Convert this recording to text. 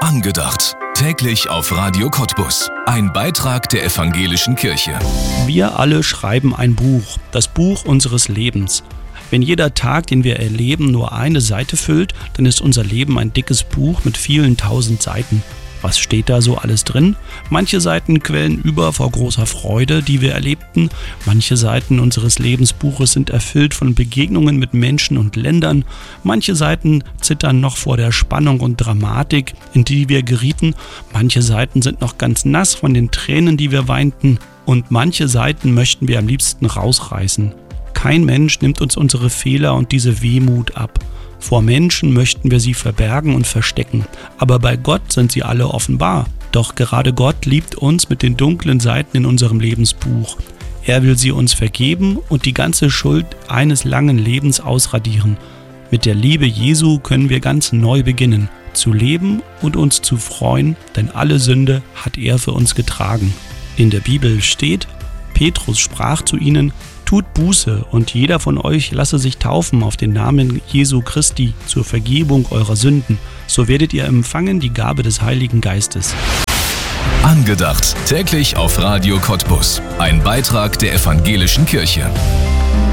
Angedacht. Täglich auf Radio Cottbus. Ein Beitrag der Evangelischen Kirche. Wir alle schreiben ein Buch, das Buch unseres Lebens. Wenn jeder Tag, den wir erleben, nur eine Seite füllt, dann ist unser Leben ein dickes Buch mit vielen tausend Seiten. Was steht da so alles drin? Manche Seiten quellen über vor großer Freude, die wir erlebten. Manche Seiten unseres Lebensbuches sind erfüllt von Begegnungen mit Menschen und Ländern. Manche Seiten zittern noch vor der Spannung und Dramatik, in die wir gerieten. Manche Seiten sind noch ganz nass von den Tränen, die wir weinten. Und manche Seiten möchten wir am liebsten rausreißen. Kein Mensch nimmt uns unsere Fehler und diese Wehmut ab. Vor Menschen möchten wir sie verbergen und verstecken, aber bei Gott sind sie alle offenbar. Doch gerade Gott liebt uns mit den dunklen Seiten in unserem Lebensbuch. Er will sie uns vergeben und die ganze Schuld eines langen Lebens ausradieren. Mit der Liebe Jesu können wir ganz neu beginnen, zu leben und uns zu freuen, denn alle Sünde hat er für uns getragen. In der Bibel steht: Petrus sprach zu ihnen: Tut Buße und jeder von euch lasse sich taufen auf den Namen Jesu Christi zur Vergebung eurer Sünden. So werdet ihr empfangen die Gabe des Heiligen Geistes. Angedacht. Täglich auf Radio Cottbus. Ein Beitrag der Evangelischen Kirche.